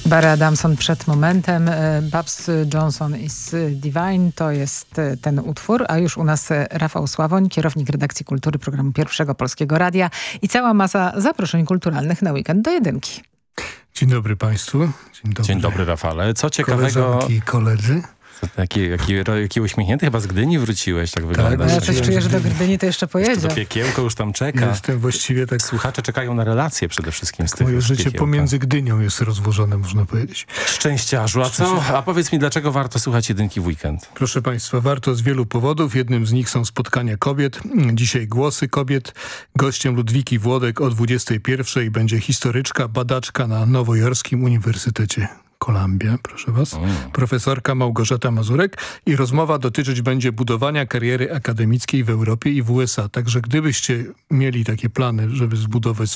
Barry Adamson przed momentem. Babs Johnson is Divine to jest ten utwór, a już u nas Rafał Sławoń, kierownik redakcji kultury programu Pierwszego Polskiego Radia i cała masa zaproszeń kulturalnych na weekend do jedynki. Dzień dobry Państwu. Dzień dobry Rafale. Co ciekawego... Koleżanki i koledzy. Jaki uśmiechnięty, chyba z Gdyni wróciłeś, tak wygląda. Ja coś czuję, że do Gdyni to jeszcze pojedzie. To piekiełko już tam czeka. Jestem właściwie tak... Słuchacze czekają na relacje przede wszystkim z tych Moje życie piekiełka. pomiędzy Gdynią jest rozłożone, można powiedzieć. Szczęściarzu, a powiedz mi, dlaczego warto słuchać jedynki w weekend? Proszę Państwa, warto z wielu powodów. Jednym z nich są spotkania kobiet. Dzisiaj głosy kobiet. Gościem Ludwiki Włodek o 21:00 będzie historyczka, badaczka na Nowojorskim Uniwersytecie Columbia, proszę was, profesorka Małgorzata Mazurek i rozmowa dotyczyć będzie budowania kariery akademickiej w Europie i w USA. Także gdybyście mieli takie plany, żeby zbudować